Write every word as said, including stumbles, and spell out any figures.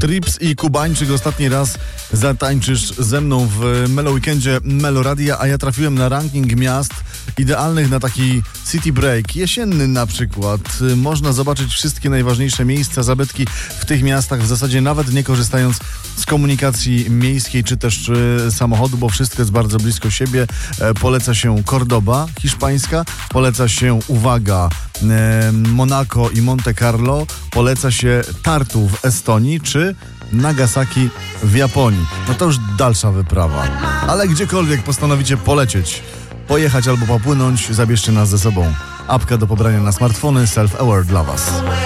Trips i Kubańczyk, ostatni raz zatańczysz ze mną w Melo Weekendzie Meloradia, a ja trafiłem na ranking miast idealnych na taki city break. Jesienny na przykład. Można zobaczyć wszystkie najważniejsze miejsca, zabytki w tych miastach, w zasadzie nawet nie korzystając z komunikacji miejskiej czy też y, samochodu, bo wszystko jest bardzo blisko siebie. E, poleca się Cordoba, hiszpańska, poleca się, uwaga, e, Monako i Monte Carlo, poleca się Tartu w Estonii czy Nagasaki w Japonii. No to już dalsza wyprawa. Ale gdziekolwiek postanowicie polecieć, pojechać albo popłynąć, zabierzcie nas ze sobą. Apka do pobrania na smartfony, self-aware dla Was.